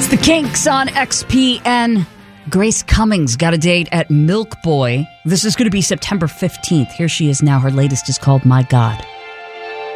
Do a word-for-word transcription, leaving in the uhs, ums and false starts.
It's the Kinks on X P N. Grace Cummings got a date at Milk Boy. This is going to be September fifteenth. Here she is now. Her latest is called My God.